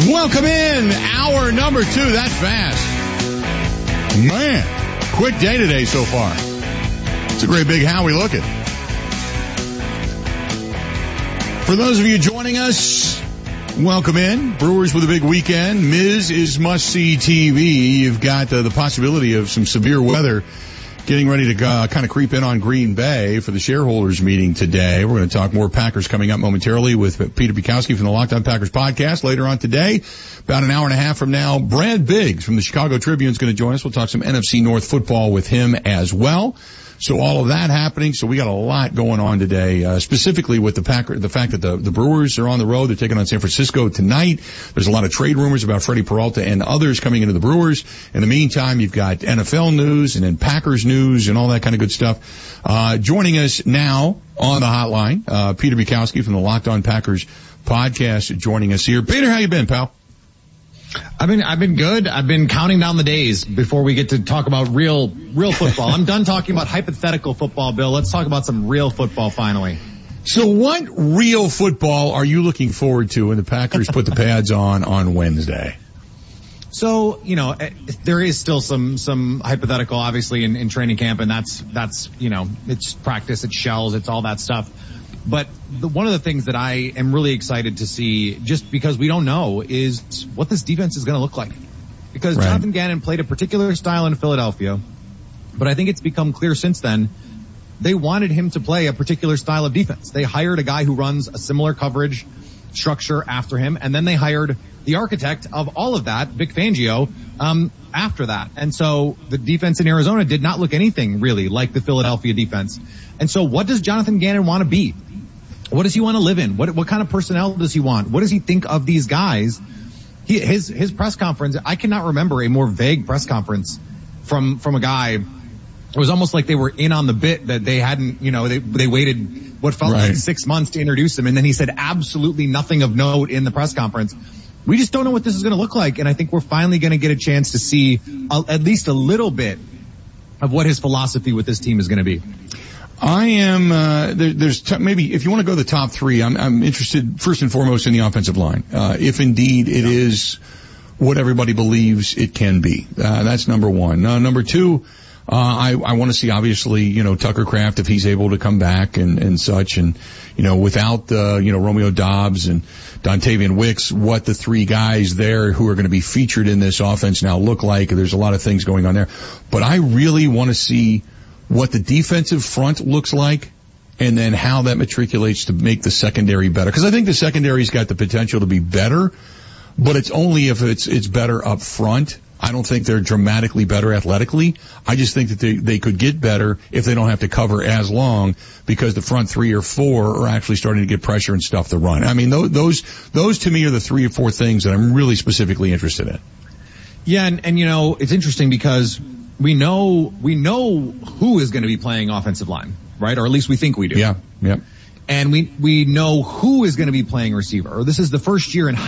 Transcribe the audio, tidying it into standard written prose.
Welcome in. Hour number 2. That's fast. Man, quick day today so far. It's a great big Howie looking. For those of you joining us, welcome in. Brewers with a big weekend. Miz is must-see TV. You've got the possibility of some severe weather getting ready to kind of creep in on Green Bay for the shareholders meeting today. We're going to talk more Packers coming up momentarily with Peter Bukowski from the Locked On Packers podcast later on today. About an hour and a half from now, Brad Biggs from the Chicago Tribune is going to join us. We'll talk some NFC North football with him as well. So all of that happening. So we got a lot going on today, specifically with the fact that the Brewers are on the road. They're taking on San Francisco tonight. There's a lot of trade rumors about Freddie Peralta and others coming into the Brewers. In the meantime, you've got NFL news and then Packers news and all that kind of good stuff. Joining us now on the hotline, Peter Bukowski from the Locked On Packers podcast joining us here. Peter, how you been, pal? I've been good. I've been counting down the days before we get to talk about real football. I'm done talking about hypothetical football, Bill. Let's talk about some real football finally. So what real football are you looking forward to when the Packers put the pads on Wednesday? So, there is still some hypothetical, obviously, in training camp, and that's, it's practice, it's shells, it's all that stuff. But one of the things that I am really excited to see, just because we don't know, is what this defense is going to look like. Because right. Jonathan Gannon played a particular style in Philadelphia, but I think it's become clear since then they wanted him to play a particular style of defense. They hired a guy who runs a similar coverage structure after him, and then they hired the architect of all of that, Vic Fangio, after that. And so the defense in Arizona did not look anything really like the Philadelphia defense. And so what does Jonathan Gannon want to be? What does he want to live in? What kind of personnel does he want? What does he think of these guys? His press conference, I cannot remember a more vague press conference from a guy. It was almost like they were in on the bit that they hadn't, they waited what felt like 6 months to introduce him. And then he said absolutely nothing of note in the press conference. We just don't know what this is going to look like. And I think we're finally going to get a chance to see at least a little bit of what his philosophy with this team is going to be. I am, maybe if you want to go to the top 3, I'm interested first and foremost in the offensive line. If indeed it is what everybody believes it can be. That's number 1. Number 2, I want to see obviously, Tucker Kraft if he's able to come back and such and, without, Romeo Doubs and Dontavian Wicks, what the 3 guys there who are going to be featured in this offense now look like. There's a lot of things going on there, but I really want to see what the defensive front looks like and then how that matriculates to make the secondary better. Because I think the secondary's got the potential to be better, but it's only if it's better up front. I don't think they're dramatically better athletically. I just think that they could get better if they don't have to cover as long because the front 3 or 4 are actually starting to get pressure and stuff to run. I mean, those to me are the 3 or 4 things that I'm really specifically interested in. Yeah, and it's interesting because we know who is going to be playing offensive line, right? Or at least we think we do. Yeah. And we know who is going to be playing receiver. This is the first year in